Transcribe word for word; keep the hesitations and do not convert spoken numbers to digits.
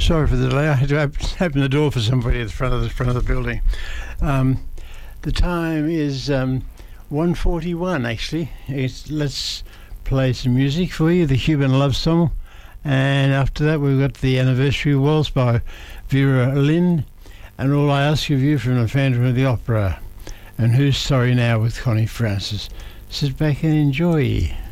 Sorry for the delay. I had to op- open the door for somebody at the front of the front of the building. Um, the time is um, one forty-one. Actually, it's, let's play some music for you. The Cuban Love Song, and after that we've got the Anniversary Waltz by Vera Lynn, and All I Ask of You from the Phantom of the Opera, and Who's Sorry Now with Connie Francis. Sit back and enjoy.